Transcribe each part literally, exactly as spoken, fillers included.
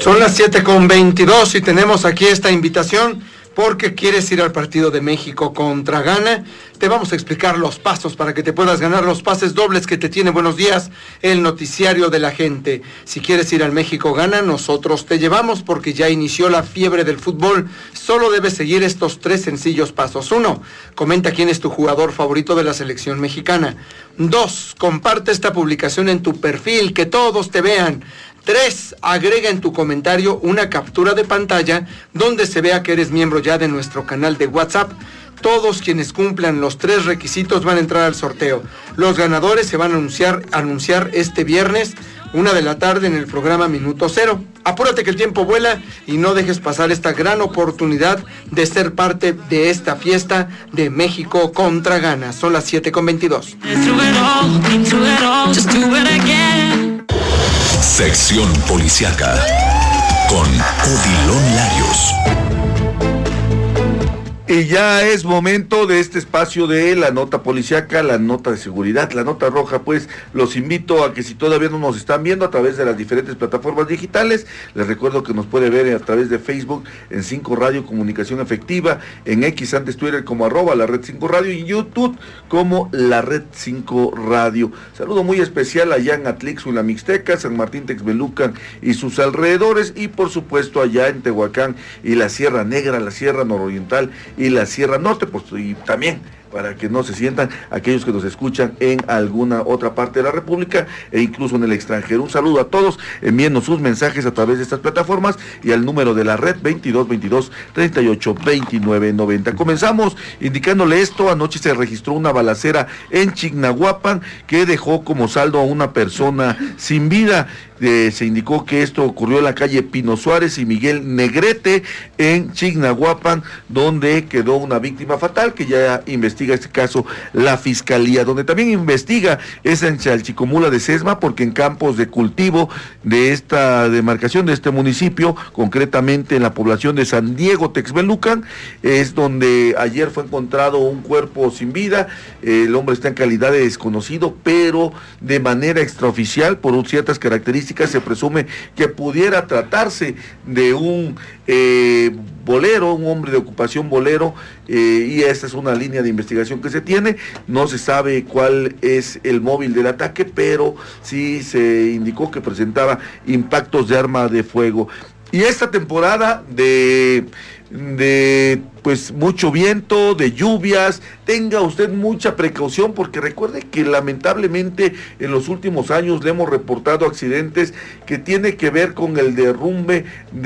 Son las siete con veintidós y tenemos aquí esta invitación porque quieres ir al partido de México contra Ghana. Te vamos a explicar los pasos para que te puedas ganar los pases dobles que te tiene Buenos Días, el noticiario de la gente. Si quieres ir al México-Ghana, nosotros te llevamos porque ya inició la fiebre del fútbol. Solo debes seguir estos tres sencillos pasos. Uno, comenta quién es tu jugador favorito de la selección mexicana. Dos, comparte esta publicación en tu perfil, que todos te vean. Tres, agrega en tu comentario una captura de pantalla donde se vea que eres miembro ya de nuestro canal de WhatsApp. Todos quienes cumplan los tres requisitos van a entrar al sorteo. Los ganadores se van a anunciar, anunciar este viernes, una de la tarde, en el programa Minuto Cero. Apúrate que el tiempo vuela y no dejes pasar esta gran oportunidad de ser parte de esta fiesta de México contra Ghana. Son las siete con veintidós. Sección Policiaca con Odilon Larios. Y ya es momento de este espacio de la nota policiaca, la nota de seguridad, la nota roja. Pues los invito a que, si todavía no nos están viendo a través de las diferentes plataformas digitales, les recuerdo que nos puede ver a través de Facebook en cinco Radio Comunicación Efectiva, en X, antes Twitter, como arroba la red cinco Radio, y en YouTube como la red cinco Radio. Saludo muy especial allá en Atlixco, en la Mixteca, San Martín Texmelucan y sus alrededores, y por supuesto allá en Tehuacán y la Sierra Negra, la Sierra Nororiental y la Sierra Norte, pues, y también para que no se sientan aquellos que nos escuchan en alguna otra parte de la República e incluso en el extranjero. Un saludo a todos, envíenos sus mensajes a través de estas plataformas y al número de la red veintidós veintidós treinta y ocho veintinueve noventa. Comenzamos indicándole esto. Anoche se registró una balacera en Chignahuapan que dejó como saldo a una persona sin vida. Eh, se indicó que esto ocurrió en la calle Pino Suárez y Miguel Negrete en Chignahuapan, donde quedó una víctima fatal que ya investiga este caso la Fiscalía. Donde también investiga es en Chalchicomula de Sesma, porque en campos de cultivo de esta demarcación, de este municipio, concretamente en la población de San Diego Texmelucan, es donde ayer fue encontrado un cuerpo sin vida. El hombre está en calidad de desconocido, pero de manera extraoficial, por ciertas características, se presume que pudiera tratarse de un eh, bolero, un hombre de ocupación bolero, eh, y esta es una línea de investigación que se tiene. No se sabe cuál es el móvil del ataque, pero sí se indicó que presentaba impactos de arma de fuego. Y esta temporada de, de pues mucho viento, de lluvias, tenga usted mucha precaución, porque recuerde que lamentablemente en los últimos años le hemos reportado accidentes que tiene que ver con el derrumbe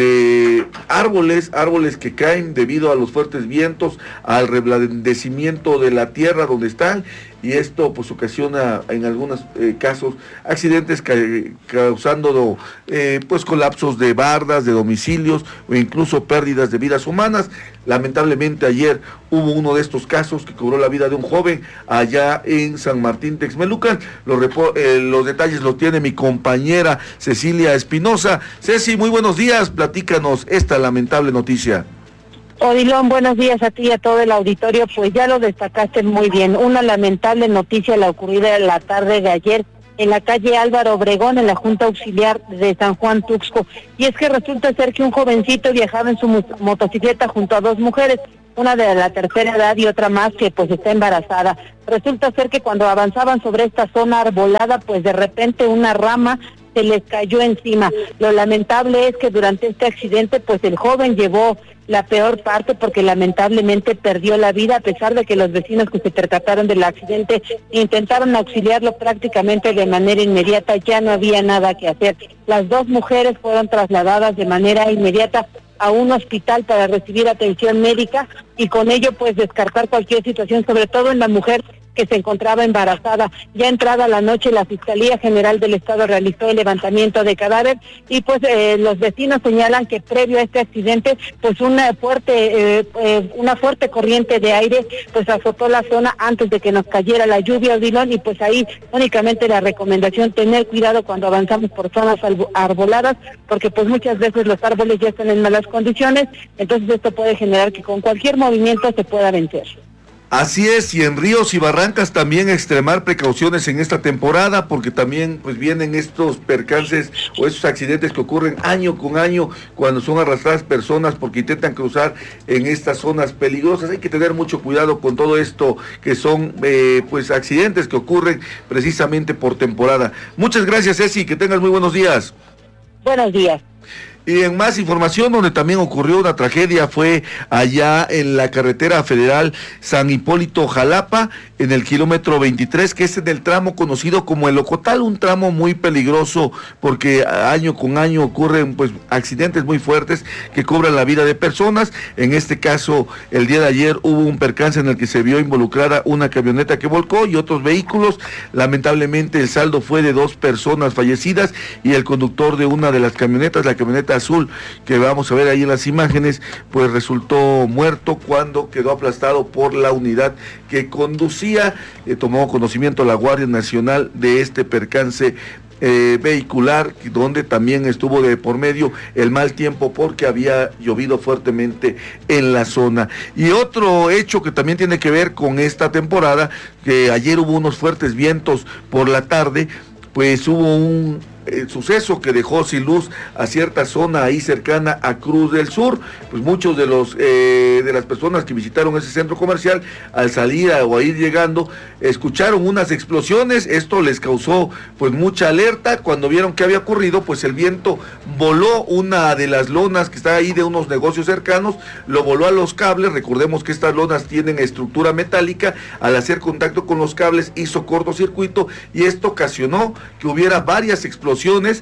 de árboles, árboles que caen debido a los fuertes vientos, al reblandecimiento de la tierra donde están, y esto pues ocasiona en algunos eh, casos accidentes ca causando eh, pues colapsos de bardas, de domicilios, o incluso pérdidas de vidas humanas. Lamentablemente ayer hubo uno de estos casos que cobró la vida de un joven allá en San Martín Texmelucan. Los, eh, los detalles los tiene mi compañera Cecilia Espinosa. Ceci, muy buenos días, platícanos esta lamentable noticia. Odilon, buenos días a ti y a todo el auditorio. Pues ya lo destacaste muy bien, una lamentable noticia la ocurrida en la tarde de ayer en la calle Álvaro Obregón, en la Junta Auxiliar de San Juan Tuxco. Y es que resulta ser que un jovencito viajaba en su motocicleta junto a dos mujeres, una de la tercera edad y otra más que pues está embarazada. Resulta ser que cuando avanzaban sobre esta zona arbolada, pues de repente una rama se les cayó encima. Lo lamentable es que durante este accidente pues el joven llevó la peor parte, porque lamentablemente perdió la vida, a pesar de que los vecinos que se percataron del accidente intentaron auxiliarlo prácticamente de manera inmediata. Ya no había nada que hacer. Las dos mujeres fueron trasladadas de manera inmediata a un hospital para recibir atención médica y con ello pues descartar cualquier situación, sobre todo en la mujer que se encontraba embarazada. Ya entrada la noche, la Fiscalía General del Estado realizó el levantamiento de cadáver y pues eh, los vecinos señalan que previo a este accidente pues una fuerte eh, eh, una fuerte corriente de aire pues azotó la zona antes de que nos cayera la lluvia, Odilon, y pues ahí únicamente la recomendación tener cuidado cuando avanzamos por zonas arboladas, porque pues muchas veces los árboles ya están en malas condiciones, entonces esto puede generar que con cualquier movimiento se pueda vencer. Así es, y en ríos y barrancas también extremar precauciones en esta temporada, porque también pues vienen estos percances o estos accidentes que ocurren año con año cuando son arrastradas personas porque intentan cruzar en estas zonas peligrosas. Hay que tener mucho cuidado con todo esto que son eh, pues accidentes que ocurren precisamente por temporada. Muchas gracias, Ceci, que tengas muy buenos días. Buenos días. Y en más información, donde también ocurrió una tragedia, fue allá en la carretera federal San Hipólito-Jalapa, en el kilómetro veintitrés, que es en el tramo conocido como el Ocotal, un tramo muy peligroso porque año con año ocurren pues accidentes muy fuertes que cobran la vida de personas. En este caso, el día de ayer hubo un percance en el que se vio involucrada una camioneta que volcó y otros vehículos. Lamentablemente el saldo fue de dos personas fallecidas y el conductor de una de las camionetas, la camioneta azul que vamos a ver ahí en las imágenes, pues resultó muerto cuando quedó aplastado por la unidad que conducía. Eh, tomó conocimiento la Guardia Nacional de este percance eh, vehicular, donde también estuvo de por medio el mal tiempo porque había llovido fuertemente en la zona. Y otro hecho que también tiene que ver con esta temporada, que ayer hubo unos fuertes vientos por la tarde, pues hubo un el suceso que dejó sin luz a cierta zona ahí cercana a Cruz del Sur. Pues muchos de los eh, de las personas que visitaron ese centro comercial, al salir a, o a ir llegando, escucharon unas explosiones. Esto les causó pues mucha alerta. Cuando vieron qué había ocurrido, pues el viento voló una de las lonas que está ahí de unos negocios cercanos, lo voló a los cables. Recordemos que estas lonas tienen estructura metálica. Al hacer contacto con los cables hizo cortocircuito y esto ocasionó que hubiera varias explosiones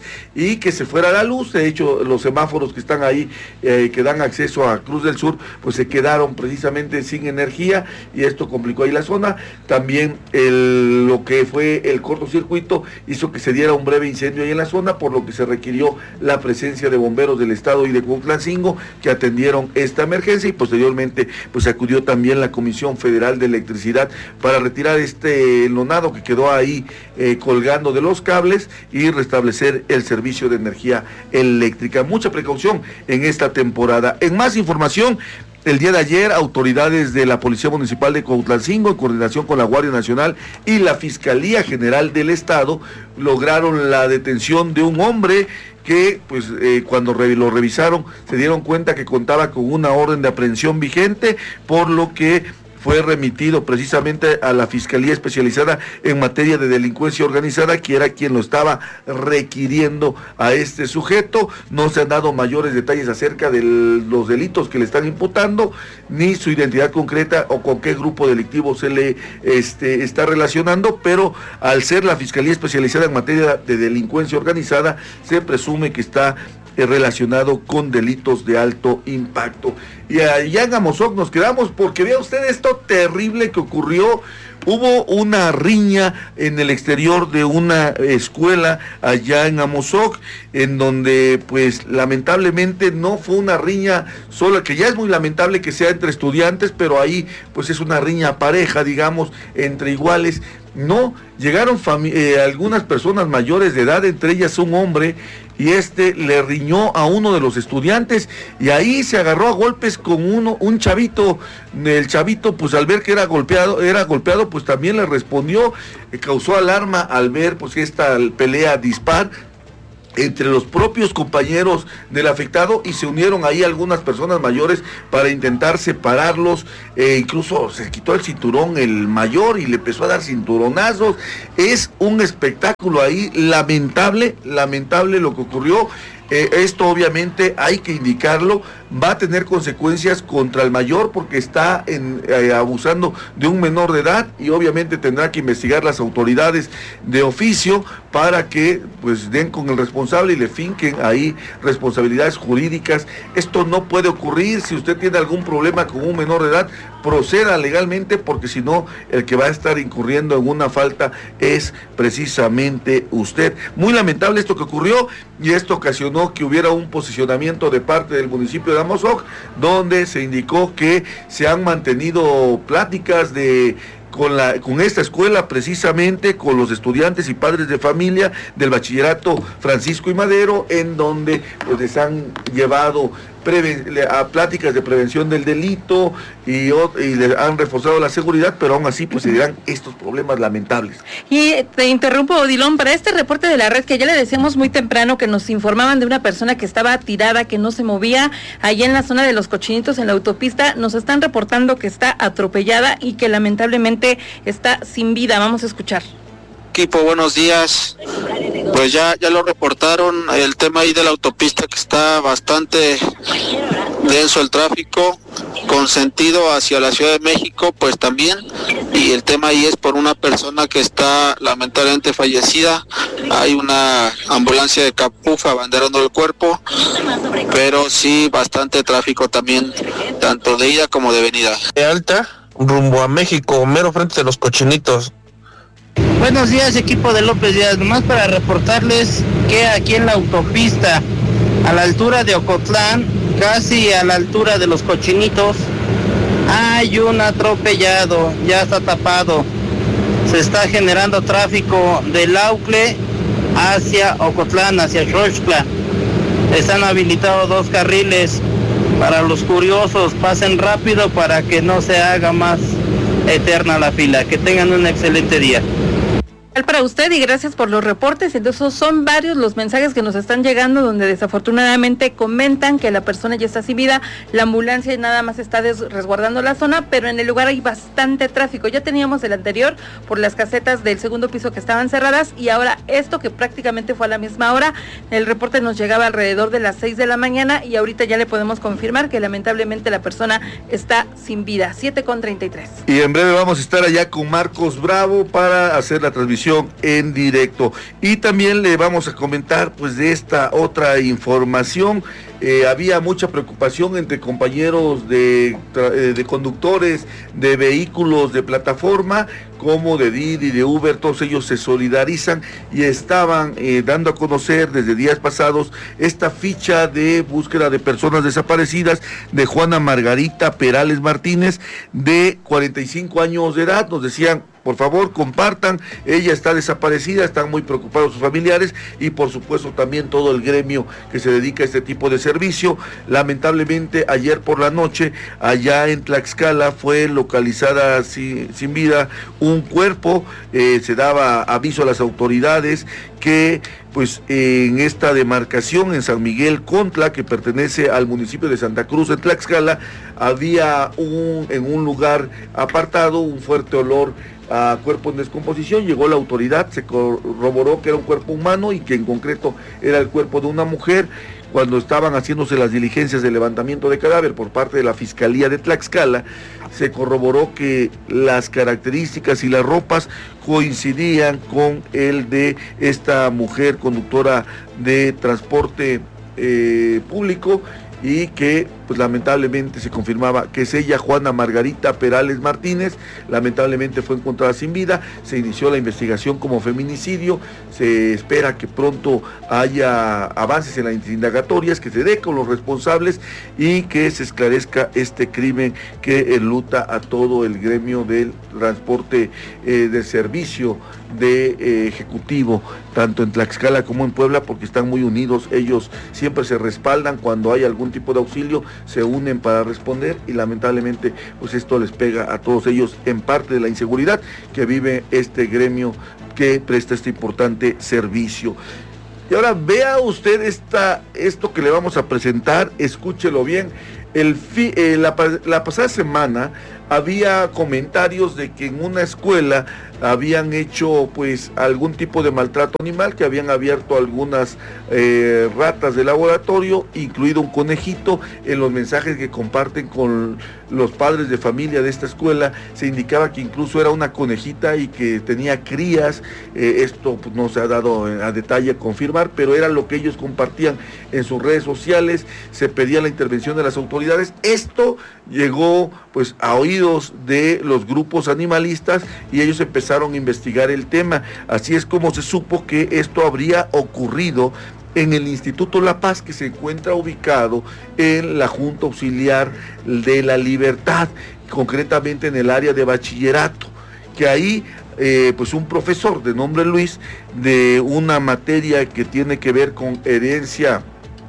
y que se fuera la luz. De hecho, los semáforos que están ahí, eh, que dan acceso a Cruz del Sur, pues se quedaron precisamente sin energía y esto complicó ahí la zona. También el, lo que fue el cortocircuito hizo que se diera un breve incendio ahí en la zona, por lo que se requirió la presencia de bomberos del estado y de Cuautlancingo que atendieron esta emergencia, y posteriormente pues acudió también la Comisión Federal de Electricidad para retirar este lonado que quedó ahí eh, colgando de los cables y restablecer el servicio de energía eléctrica. Mucha precaución en esta temporada. En más información, el día de ayer, autoridades de la Policía Municipal de Cuautlancingo, en coordinación con la Guardia Nacional y la Fiscalía General del Estado, lograron la detención de un hombre que pues eh, cuando re lo revisaron se dieron cuenta que contaba con una orden de aprehensión vigente, por lo que fue remitido precisamente a la Fiscalía Especializada en Materia de Delincuencia Organizada, que era quien lo estaba requiriendo a este sujeto. No se han dado mayores detalles acerca de los delitos que le están imputando, ni su identidad concreta o con qué grupo delictivo se le este, está relacionando, pero al ser la Fiscalía Especializada en Materia de Delincuencia Organizada, se presume que está relacionado con delitos de alto impacto. Y allá en Amozoc nos quedamos porque vea usted esto terrible que ocurrió. Hubo una riña en el exterior de una escuela allá en Amozoc, en donde pues lamentablemente no fue una riña sola, que ya es muy lamentable que sea entre estudiantes, pero ahí pues es una riña pareja, digamos, entre iguales. No, llegaron eh, algunas personas mayores de edad, entre ellas un hombre, y este le riñó a uno de los estudiantes y ahí se agarró a golpes con uno, un chavito. El chavito pues al ver que era golpeado, era golpeado pues también le respondió, eh, causó alarma al ver pues esta pelea dispar entre los propios compañeros del afectado, y se unieron ahí algunas personas mayores para intentar separarlos. Eh, incluso se quitó el cinturón el mayor y le empezó a dar cinturonazos. Es un espectáculo ahí lamentable, lamentable lo que ocurrió. Eh, esto obviamente hay que indicarlo, va a tener consecuencias contra el mayor porque está en, eh, abusando de un menor de edad, y obviamente tendrá que investigar las autoridades de oficio para que pues den con el responsable y le finquen ahí responsabilidades jurídicas. Esto no puede ocurrir. Si usted tiene algún problema con un menor de edad, proceda legalmente, porque si no, el que va a estar incurriendo en una falta es precisamente usted. Muy lamentable esto que ocurrió, y esto ocasionó que hubiera un posicionamiento de parte del municipio de Amozoc, donde se indicó que se han mantenido pláticas de con la con esta escuela, precisamente con los estudiantes y padres de familia del bachillerato Francisco y Madero, en donde pues les han llevado preve, a pláticas de prevención del delito y, y le han reforzado la seguridad, pero aún así pues se dirán estos problemas lamentables. Y te interrumpo, Odilon, para este reporte de la red que ya le decíamos muy temprano que nos informaban de una persona que estaba tirada, que no se movía, allá en la zona de Los Cochinitos, en la autopista, nos están reportando que está atropellada y que lamentablemente está sin vida. Vamos a escuchar. Equipo, buenos días. Pues ya ya lo reportaron, el tema ahí de la autopista que está bastante denso el tráfico, con sentido hacia la Ciudad de México, pues también, y el tema ahí es por una persona que está lamentablemente fallecida. Hay una ambulancia de Capufa abanderando el cuerpo, pero sí bastante tráfico también, tanto de ida como de venida. De Alta, rumbo a México, mero frente de Los Cochinitos. Buenos días, equipo de López Díaz, nomás para reportarles que aquí en la autopista, a la altura de Ocotlán, casi a la altura de Los Cochinitos, hay un atropellado, ya está tapado. Se está generando tráfico del Aucle hacia Ocotlán, hacia Xochitl. Están habilitados dos carriles para los curiosos, pasen rápido para que no se haga más eterna la fila. Que tengan un excelente día. Para usted y gracias por los reportes. Entonces son varios los mensajes que nos están llegando donde desafortunadamente comentan que la persona ya está sin vida, la ambulancia nada más está des- resguardando la zona, pero en el lugar hay bastante tráfico. Ya teníamos el anterior por las casetas del segundo piso que estaban cerradas y ahora esto que prácticamente fue a la misma hora. El reporte nos llegaba alrededor de las seis de la mañana y ahorita ya le podemos confirmar que lamentablemente la persona está sin vida. siete con treinta y tres. Y en breve vamos a estar allá con Marcos Bravo para hacer la transmisión en directo, y también le vamos a comentar pues de esta otra información. Eh, había mucha preocupación entre compañeros de, de conductores de vehículos de plataforma como de Didi, de Uber. Todos ellos se solidarizan y estaban eh, dando a conocer desde días pasados esta ficha de búsqueda de personas desaparecidas de Juana Margarita Perales Martínez, de cuarenta y cinco años de edad. Nos decían, por favor, compartan, ella está desaparecida, están muy preocupados sus familiares y por supuesto también todo el gremio que se dedica a este tipo de servicio. Lamentablemente ayer por la noche, allá en Tlaxcala, fue localizada sin, sin vida un cuerpo. Eh, se daba aviso a las autoridades que pues en esta demarcación en San Miguel Contla, que pertenece al municipio de Santa Cruz en Tlaxcala, había un en un lugar apartado un fuerte olor a cuerpo en descomposición. Llegó la autoridad, se corroboró que era un cuerpo humano y que en concreto era el cuerpo de una mujer. Cuando estaban haciéndose las diligencias de levantamiento de cadáver por parte de la Fiscalía de Tlaxcala, se corroboró que las características y las ropas coincidían con el de esta mujer conductora de transporte eh, público, y que pues lamentablemente se confirmaba que es ella, Juana Margarita Perales Martínez. Lamentablemente fue encontrada sin vida. Se inició la investigación como feminicidio. Se espera que pronto haya avances en las indagatorias, que se dé con los responsables y que se esclarezca este crimen que enluta a todo el gremio del transporte eh, de servicio de eh, ejecutivo, tanto en Tlaxcala como en Puebla, porque están muy unidos. Ellos siempre se respaldan cuando hay algún tipo de auxilio, se unen para responder, y lamentablemente pues esto les pega a todos ellos en parte de la inseguridad que vive este gremio que presta este importante servicio. Y ahora vea usted esta, esto que le vamos a presentar, escúchelo bien. El fi, eh, la, la pasada semana había comentarios de que en una escuela habían hecho pues algún tipo de maltrato animal, que habían abierto algunas eh, ratas de laboratorio, incluido un conejito. En los mensajes que comparten con los padres de familia de esta escuela se indicaba que incluso era una conejita y que tenía crías. Eh, esto pues, no se ha dado a detalle a confirmar, pero era lo que ellos compartían en sus redes sociales. Se pedía la intervención de las autoridades. Esto llegó pues a oídos de los grupos animalistas y ellos empezaron a investigar el tema. Así es como se supo que esto habría ocurrido en el Instituto La Paz, que se encuentra ubicado en la Junta Auxiliar de la Libertad, concretamente en el área de bachillerato, que ahí eh, pues un profesor de nombre Luis, de una materia que tiene que ver con herencia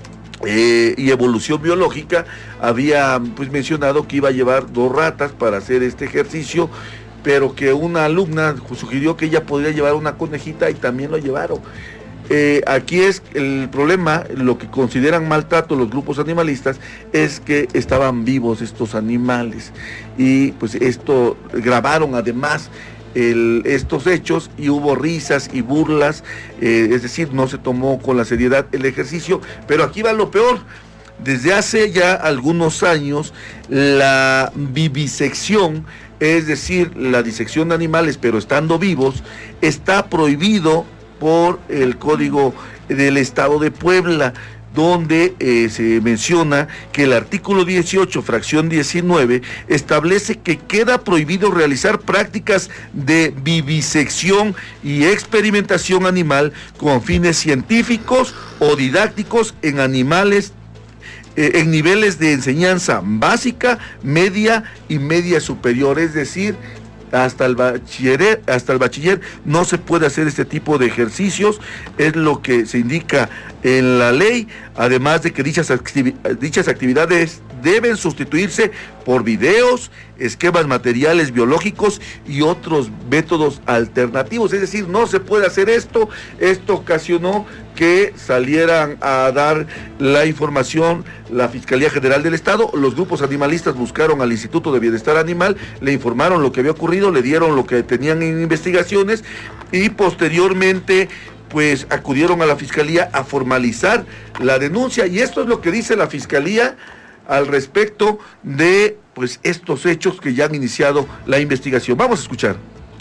eh, y Evolución Biológica había pues mencionado que iba a llevar dos ratas para hacer este ejercicio, pero que una alumna sugirió que ella podría llevar una conejita y también lo llevaron. Eh, aquí es el problema, lo que consideran maltrato los grupos animalistas es que estaban vivos estos animales y pues esto grabaron además el, estos hechos y hubo risas y burlas, eh, es decir, no se tomó con la seriedad el ejercicio, pero aquí va lo peor. Desde hace ya algunos años la vivisección, es decir, la disección de animales pero estando vivos, está prohibido por el Código del Estado de Puebla, donde eh, se menciona que el artículo dieciocho, fracción diecinueve, establece que queda prohibido realizar prácticas de vivisección y experimentación animal con fines científicos o didácticos en animales eh, en niveles de enseñanza básica, media y media superior, es decir, hasta el bachiller, hasta el bachiller no se puede hacer este tipo de ejercicios, es lo que se indica en la ley, además de que dichas, activi- dichas actividades deben sustituirse por videos, esquemas materiales biológicos y otros métodos alternativos, es decir, no se puede hacer esto. Esto ocasionó que salieran a dar la información la Fiscalía General del Estado. Los grupos animalistas buscaron al Instituto de Bienestar Animal, le informaron lo que había ocurrido, le dieron lo que tenían en investigaciones y posteriormente pues acudieron a la Fiscalía a formalizar la denuncia, y esto es lo que dice la Fiscalía al respecto de pues estos hechos que ya han iniciado la investigación. Vamos a escuchar.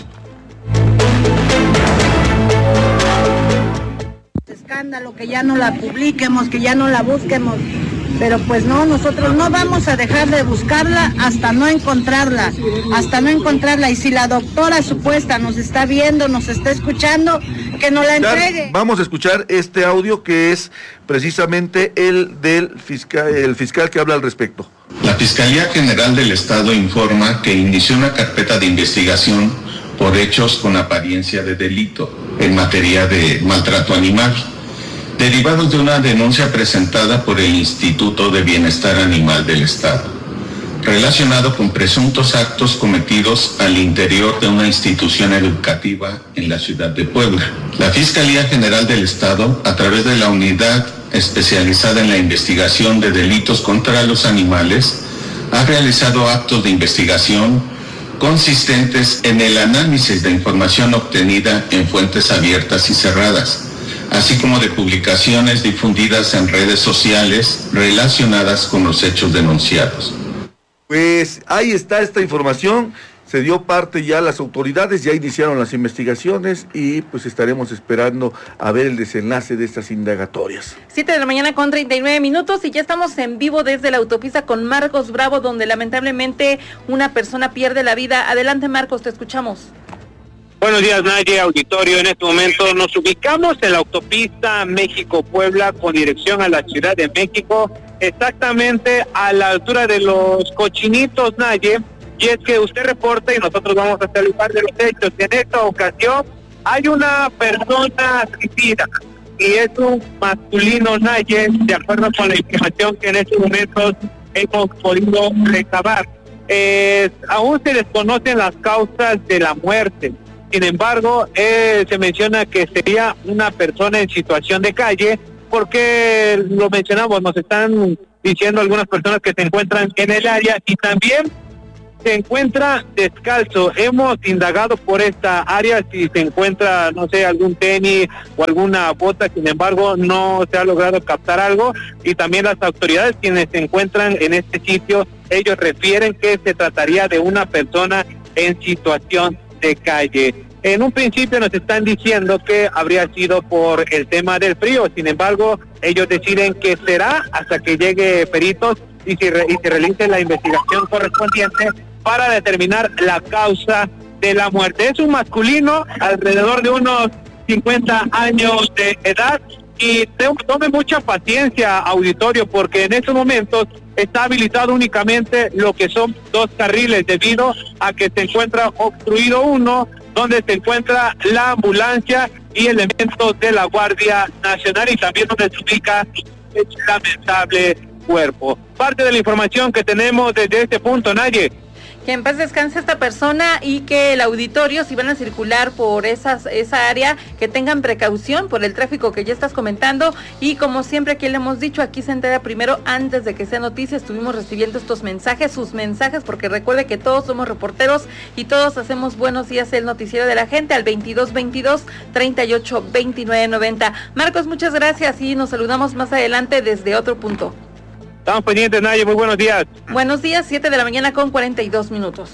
Escándalo, que ya no la publiquemos, que ya no la busquemos, pero pues no, nosotros no vamos a dejar de buscarla hasta no encontrarla, hasta no encontrarla, y si la doctora supuesta nos está viendo, nos está escuchando, que nos la entregue. Vamos a escuchar este audio que es precisamente el del fiscal, el fiscal que habla al respecto. La Fiscalía General del Estado informa que inició una carpeta de investigación por hechos con apariencia de delito en materia de maltrato animal, derivados de una denuncia presentada por el Instituto de Bienestar Animal del Estado, relacionado con presuntos actos cometidos al interior de una institución educativa en la ciudad de Puebla. La Fiscalía General del Estado, a través de la Unidad Especializada en la Investigación de Delitos contra los Animales, ha realizado actos de investigación consistentes en el análisis de información obtenida en fuentes abiertas y cerradas, así como de publicaciones difundidas en redes sociales relacionadas con los hechos denunciados. Pues ahí está esta información, se dio parte ya, las autoridades ya iniciaron las investigaciones y pues estaremos esperando a ver el desenlace de estas indagatorias. Siete de la mañana con treinta y nueve minutos y ya estamos en vivo desde la autopista con Marcos Bravo, donde lamentablemente una persona pierde la vida. Adelante, Marcos, te escuchamos. Buenos días, Naye, auditorio. En este momento nos ubicamos en la autopista México-Puebla con dirección a la Ciudad de México, exactamente a la altura de los Cochinitos, Naye. Y es que usted reporta y nosotros vamos hasta el lugar de los hechos. En esta ocasión hay una persona suicida y es un masculino, Naye, de acuerdo con la información que en estos momentos hemos podido recabar. Eh, aún se desconocen las causas de la muerte. Sin embargo, eh, se menciona que sería una persona en situación de calle, porque lo mencionamos, nos están diciendo algunas personas que se encuentran en el área y también se encuentra descalzo. Hemos indagado por esta área si se encuentra, no sé, algún tenis o alguna bota, sin embargo no se ha logrado captar algo, y también las autoridades quienes se encuentran en este sitio, ellos refieren que se trataría de una persona en situación de calle. En un principio nos están diciendo que habría sido por el tema del frío, sin embargo ellos deciden que será hasta que llegue peritos y se, re, y se realice la investigación correspondiente para determinar la causa de la muerte. Es un masculino alrededor de unos cincuenta años de edad, y tome mucha paciencia, auditorio, porque en estos momentos está habilitado únicamente lo que son dos carriles debido a que se encuentra obstruido uno, donde se encuentra la ambulancia y elementos de la Guardia Nacional, y también donde se ubica este lamentable cuerpo. Parte de la información que tenemos desde este punto, Naye. Que en paz descanse esta persona y que el auditorio, si van a circular por esas, esa área, que tengan precaución por el tráfico que ya estás comentando. Y como siempre aquí le hemos dicho, aquí se entera primero antes de que sea noticia. Estuvimos recibiendo estos mensajes, sus mensajes, porque recuerde que todos somos reporteros y todos hacemos buenos días el noticiero de la gente al veintidós veintidós treinta y ocho veintinueve noventa. Marcos, muchas gracias y nos saludamos más adelante desde otro punto. Estamos pendientes, Naye, muy buenos días. Buenos días, siete de la mañana con cuarenta y dos minutos.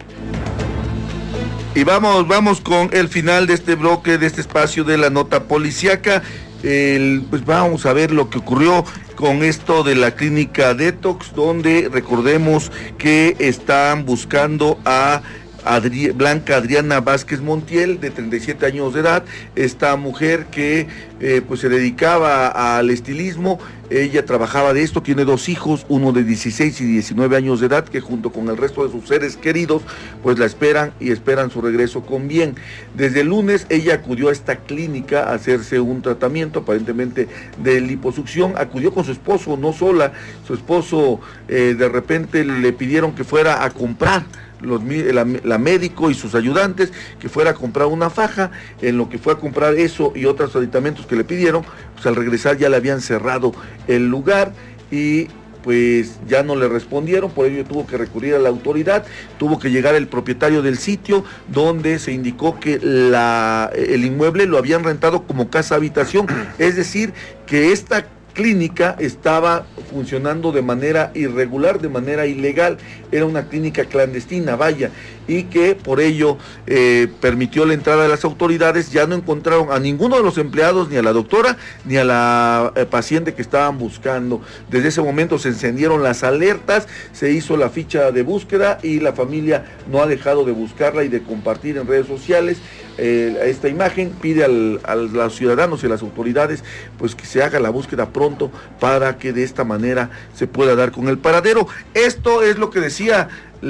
Y vamos, vamos con el final de este bloque, de este espacio de la nota policíaca. El, pues vamos a ver lo que ocurrió con esto de la clínica Detox, donde recordemos que están buscando a Adri- Blanca Adriana Vázquez Montiel, de treinta y siete años de edad, esta mujer que eh, pues se dedicaba al estilismo. Ella trabajaba de esto, tiene dos hijos, uno de dieciséis y diecinueve años de edad, que junto con el resto de sus seres queridos, pues la esperan y esperan su regreso con bien. Desde el lunes ella acudió a esta clínica a hacerse un tratamiento, aparentemente de liposucción. Acudió con su esposo, no sola. Su esposo eh, de repente le pidieron que fuera a comprar, Los, la, la médico y sus ayudantes, que fuera a comprar una faja. En lo que fue a comprar eso y otros aditamentos que le pidieron, pues al regresar ya le habían cerrado el lugar y pues ya no le respondieron. Por ello tuvo que recurrir a la autoridad, tuvo que llegar el propietario del sitio, donde se indicó que la, el inmueble lo habían rentado como casa habitación, es decir, que esta clínica estaba funcionando de manera irregular, de manera ilegal. Era una clínica clandestina, vaya, y que por ello eh, permitió la entrada de las autoridades. Ya no encontraron a ninguno de los empleados, ni a la doctora, ni a la eh, paciente que estaban buscando. Desde ese momento se encendieron las alertas, se hizo la ficha de búsqueda y la familia no ha dejado de buscarla y de compartir en redes sociales eh, esta imagen. Pide al, a los ciudadanos y a las autoridades pues que se haga la búsqueda pronto para que de esta manera se pueda dar con el paradero. Esto es lo que decía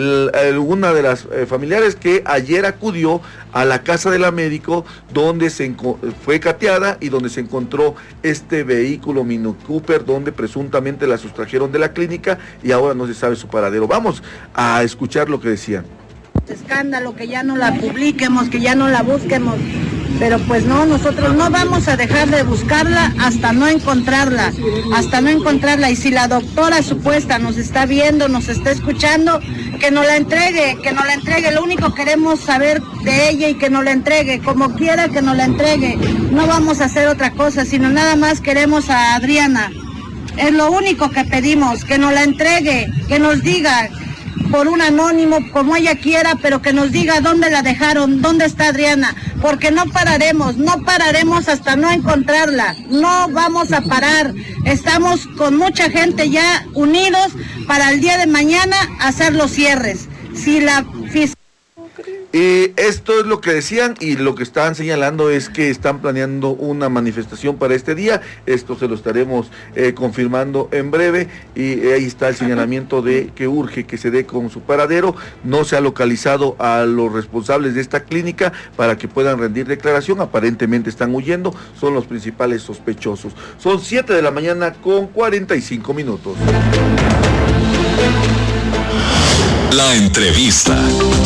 una de las eh, familiares, que ayer acudió a la casa de la médico, donde se fue cateada y donde se encontró este vehículo Mini Cooper, donde presuntamente la sustrajeron de la clínica y ahora no se sabe su paradero. Vamos a escuchar lo que decían. Escándalo, que ya no la publiquemos, que ya no la busquemos, pero pues no, nosotros no vamos a dejar de buscarla hasta no encontrarla, hasta no encontrarla. Y si la doctora supuesta nos está viendo, nos está escuchando, que nos la entregue, que nos la entregue. Lo único que queremos saber de ella y que nos la entregue, como quiera que nos la entregue. No vamos a hacer otra cosa, sino nada más queremos a Adriana. Es lo único que pedimos, que nos la entregue, que nos diga por un anónimo, como ella quiera, pero que nos diga dónde la dejaron, dónde está Adriana, porque no pararemos, no pararemos hasta no encontrarla, no vamos a parar. Estamos con mucha gente ya unidos para el día de mañana hacer los cierres. Si la fiscalía... Y esto es lo que decían, y lo que están señalando es que están planeando una manifestación para este día. Esto se lo estaremos eh, confirmando en breve, y ahí está el señalamiento de que urge que se dé con su paradero. No se ha localizado a los responsables de esta clínica para que puedan rendir declaración. Aparentemente están huyendo, son los principales sospechosos. Son siete de la mañana con cuarenta y cinco minutos. La entrevista.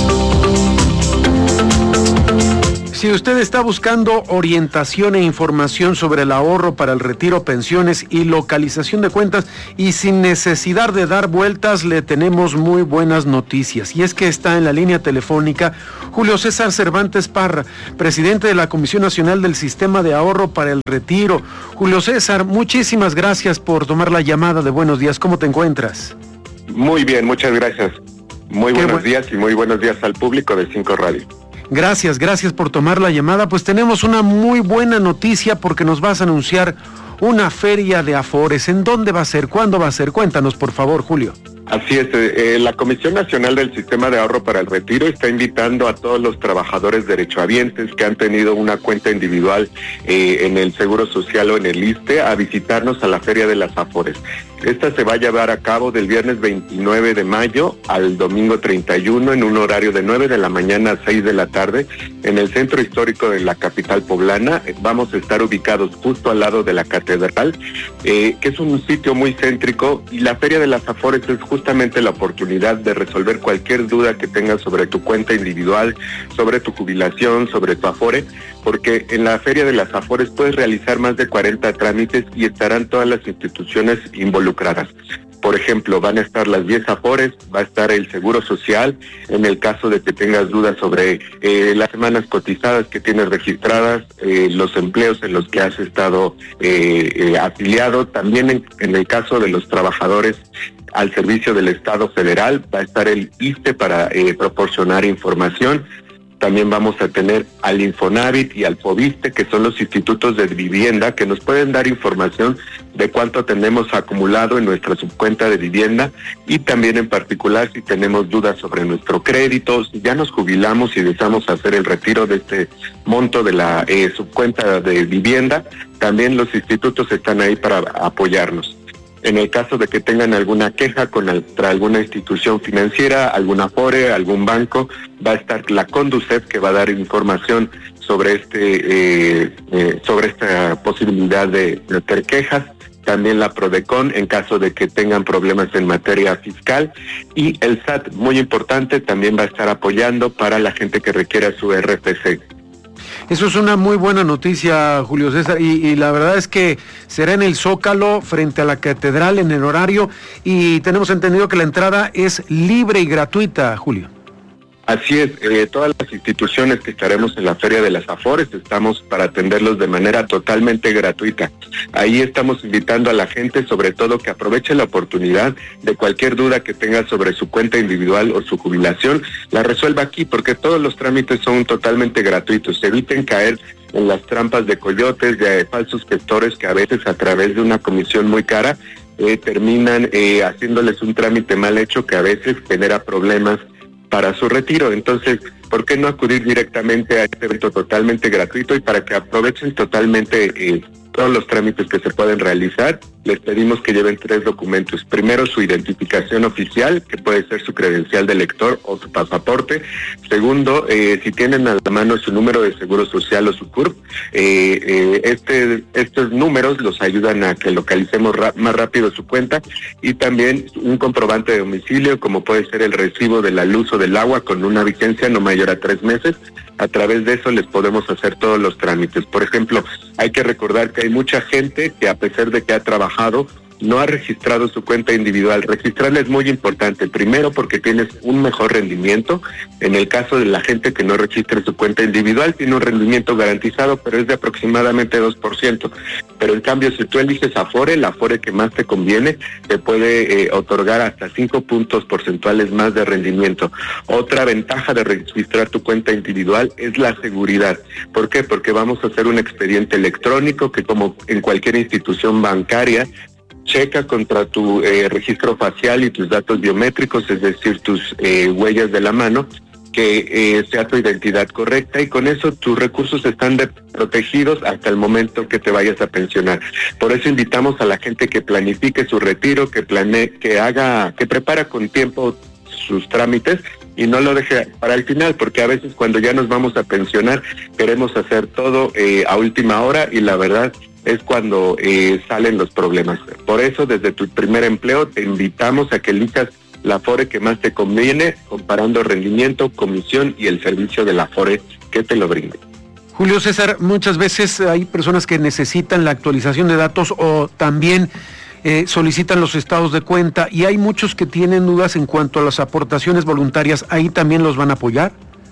Si usted está buscando orientación e información sobre el ahorro para el retiro, pensiones y localización de cuentas, y sin necesidad de dar vueltas, le tenemos muy buenas noticias. Y es que está en la línea telefónica Julio César Cervantes Parra, presidente de la Comisión Nacional del Sistema de Ahorro para el Retiro. Julio César, muchísimas gracias por tomar la llamada de Buenos Días. ¿Cómo te encuentras? Muy bien, muchas gracias. Muy Qué buenos bu- días y muy buenos días al público de Cinco Radio. Gracias, gracias por tomar la llamada. Pues tenemos una muy buena noticia porque nos vas a anunciar una feria de Afores. ¿En dónde va a ser? ¿Cuándo va a ser? Cuéntanos, por favor, Julio. Así es, eh, la Comisión Nacional del Sistema de Ahorro para el Retiro está invitando a todos los trabajadores derechohabientes que han tenido una cuenta individual eh, en el Seguro Social o en el ISSSTE a visitarnos a la Feria de las Afores. Esta se va a llevar a cabo del viernes veintinueve de mayo al domingo treinta y uno en un horario de nueve de la mañana a seis de la tarde en el centro histórico de la capital poblana. Vamos a estar ubicados justo al lado de la catedral, eh, que es un sitio muy céntrico, y la Feria de las Afores es justamente la oportunidad de resolver cualquier duda que tengas sobre tu cuenta individual, sobre tu jubilación, sobre tu Afore, porque en la Feria de las Afores puedes realizar más de cuarenta trámites y estarán todas las instituciones involucradas. Por ejemplo, van a estar las diez Afores, va a estar el Seguro Social, en el caso de que tengas dudas sobre eh, las semanas cotizadas que tienes registradas, eh, los empleos en los que has estado eh, eh, afiliado, también en, en el caso de los trabajadores al servicio del Estado Federal, va a estar el ISSSTE para eh, proporcionar información. También vamos a tener al Infonavit y al FOBISSSTE, que son los institutos de vivienda, que nos pueden dar información de cuánto tenemos acumulado en nuestra subcuenta de vivienda, y también en particular si tenemos dudas sobre nuestro crédito, si ya nos jubilamos y deseamos hacer el retiro de este monto de la eh, subcuenta de vivienda, también los institutos están ahí para apoyarnos. En el caso de que tengan alguna queja contra alguna institución financiera, algún Afore, algún banco, va a estar la Conducef, que va a dar información sobre este eh, eh, sobre esta posibilidad de meter quejas. También la Prodecon en caso de que tengan problemas en materia fiscal, y el S A T, muy importante, también va a estar apoyando para la gente que requiera su R F C. Eso es una muy buena noticia, Julio César, y, y la verdad es que será en el Zócalo, frente a la catedral, en el horario, y tenemos entendido que la entrada es libre y gratuita, Julio. Así es, eh, todas las instituciones que estaremos en la Feria de las Afores estamos para atenderlos de manera totalmente gratuita. Ahí estamos invitando a la gente, sobre todo, que aproveche la oportunidad de cualquier duda que tenga sobre su cuenta individual o su jubilación, la resuelva aquí, porque todos los trámites son totalmente gratuitos. Eviten caer en las trampas de coyotes, de falsos gestores que a veces, a través de una comisión muy cara, eh, terminan eh, haciéndoles un trámite mal hecho que a veces genera problemas para su retiro. Entonces, ¿por qué no acudir directamente a este evento totalmente gratuito? Y para que aprovechen totalmente eh, todos los trámites que se pueden realizar, les pedimos que lleven tres documentos. Primero, su identificación oficial, que puede ser su credencial de lector o su pasaporte. Segundo, eh, si tienen a la mano su número de seguro social o su C U R P, eh, eh, este, estos números los ayudan a que localicemos ra- más rápido su cuenta, y también un comprobante de domicilio, como puede ser el recibo de la luz o del agua, con una vigencia no mayor a tres meses. A través de eso les podemos hacer todos los trámites. Por ejemplo, hay que recordar que hay mucha gente que, a pesar de que ha trabajado, no ha registrado su cuenta individual. Registrarla es muy importante, primero porque tienes un mejor rendimiento. En el caso de la gente que no registre su cuenta individual, tiene un rendimiento garantizado, pero es de aproximadamente dos por ciento. Pero en cambio, si tú eliges Afore, el Afore que más te conviene, te puede eh, otorgar hasta cinco puntos porcentuales más de rendimiento. Otra ventaja de registrar tu cuenta individual es la seguridad. ¿Por qué? Porque vamos a hacer un expediente electrónico que, como en cualquier institución bancaria, checa contra tu eh, registro facial y tus datos biométricos, es decir, tus eh, huellas de la mano, que eh, sea tu identidad correcta, y con eso tus recursos están de, protegidos hasta el momento que te vayas a pensionar. Por eso invitamos a la gente que planifique su retiro, que planee, que haga, que prepara con tiempo sus trámites y no lo deje para el final, porque a veces cuando ya nos vamos a pensionar queremos hacer todo eh, a última hora, y la verdad es cuando eh, salen los problemas. Por eso, desde tu primer empleo, te invitamos a que elijas la Afore que más te conviene, comparando rendimiento, comisión y el servicio de la Afore que te lo brinde. Julio César, muchas veces hay personas que necesitan la actualización de datos o también eh, solicitan los estados de cuenta, y hay muchos que tienen dudas en cuanto a las aportaciones voluntarias. ¿Ahí también los van a apoyar?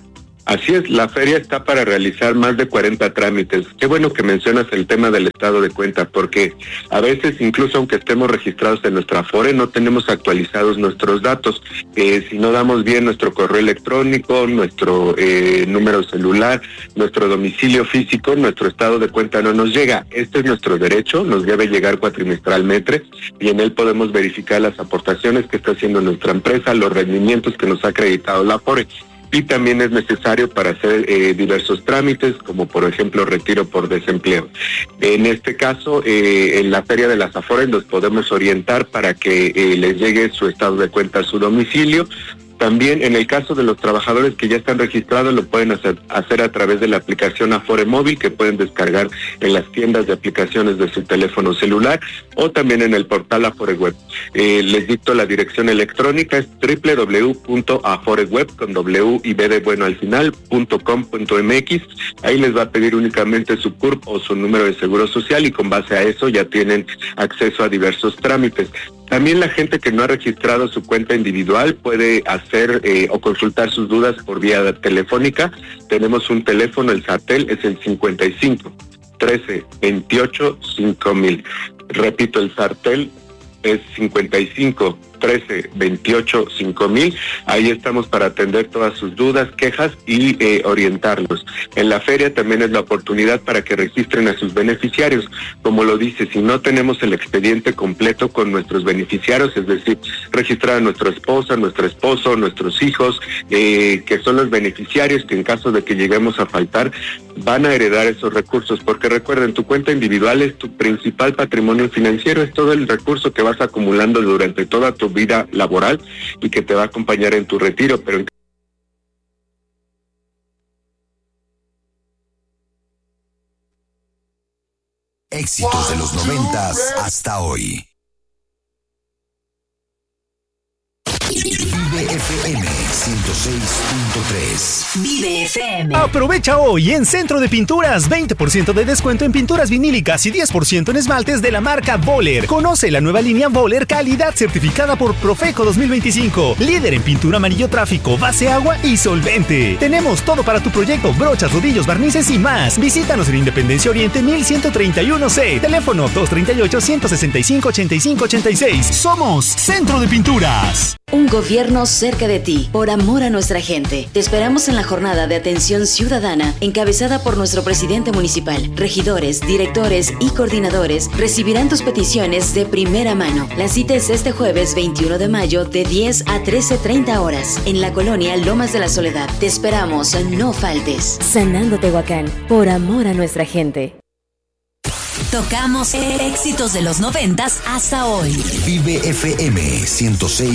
Así es, la feria está para realizar más de cuarenta trámites. Qué bueno que mencionas el tema del estado de cuenta, porque a veces, incluso aunque estemos registrados en nuestra Afore, no tenemos actualizados nuestros datos. Eh, si no damos bien nuestro correo electrónico, nuestro eh, número celular, nuestro domicilio físico, nuestro estado de cuenta no nos llega. Este es nuestro derecho, nos debe llegar cuatrimestralmente y en él podemos verificar las aportaciones que está haciendo nuestra empresa, los rendimientos que nos ha acreditado la Afore. Y también es necesario para hacer eh, diversos trámites, como por ejemplo retiro por desempleo. En este caso, eh, en la Feria de las Afores los podemos orientar para que eh, les llegue su estado de cuenta a su domicilio. También en el caso de los trabajadores que ya están registrados lo pueden hacer, hacer a través de la aplicación Afore Móvil que pueden descargar en las tiendas de aplicaciones de su teléfono celular o también en el portal Afore Web. Eh, les dicto la dirección electrónica, es doble u doble u doble u punto aforeweb con W y B de bueno al final, punto com punto M X. Ahí les va a pedir únicamente su C U R P o su número de seguro social y con base a eso ya tienen acceso a diversos trámites. También la gente que no ha registrado su cuenta individual puede hacer eh, o consultar sus dudas por vía telefónica. Tenemos un teléfono, el SATEL, es el cincuenta y cinco, trece, veintiocho, cinco mil. Repito, el SATEL es cincuenta y cinco, trece, veintiocho, cinco mil. Ahí estamos para atender todas sus dudas, quejas y eh, orientarlos. En la feria también es la oportunidad para que registren a sus beneficiarios. Como lo dice, si no tenemos el expediente completo con nuestros beneficiarios, es decir, registrar a nuestra esposa, nuestro esposo, nuestros hijos, eh, que son los beneficiarios que en caso de que lleguemos a faltar, van a heredar esos recursos, porque recuerden, tu cuenta individual es tu principal patrimonio financiero, es todo el recurso que vas acumulando durante toda tu vida laboral y que te va a acompañar en tu retiro, pero en éxitos de los noventas hasta hoy. Vive F M ciento seis punto tres. Vive F M. Aprovecha hoy en Centro de Pinturas veinte por ciento de descuento en pinturas vinílicas y diez por ciento en esmaltes de la marca Boller. Conoce la nueva línea Boller, calidad certificada por Profeco dos mil veinticinco. Líder en pintura amarillo tráfico, base agua y solvente. Tenemos todo para tu proyecto: brochas, rodillos, barnices y más. Visítanos en Independencia Oriente mil ciento treinta y uno C. Teléfono dos treinta y ocho, ciento sesenta y cinco, ochenta y cinco ochenta y seis. Somos Centro de Pinturas. Un gobierno cerca de ti, por amor a nuestra gente. Te esperamos en la jornada de atención ciudadana, encabezada por nuestro presidente municipal. Regidores, directores y coordinadores recibirán tus peticiones de primera mano. La cita es este jueves veintiuno de mayo de diez a trece treinta horas, en la colonia Lomas de la Soledad. Te esperamos, no faltes. Sanando Tehuacán, por amor a nuestra gente. Tocamos éxitos de los noventas hasta hoy. Vive F M ciento seis